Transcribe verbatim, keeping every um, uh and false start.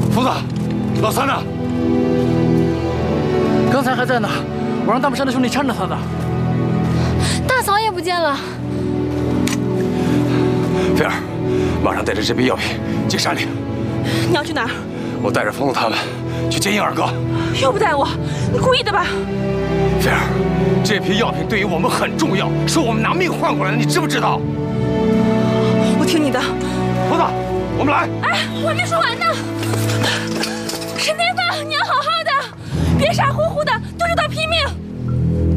福子，老三呢？ 刚才还在呢，我让大木山的兄弟搀着他的。 大嫂也不见了。 菲儿，马上带着这批药品进山里。 你要去哪儿？ 我带着冯总他们去接应二哥。 又不带我，你故意的吧？ 菲儿，这批药品对于我们很重要，是我们拿命换过来的，你知不知道？ 我听你的。 福子，我们来。 哎，我还没说完呢。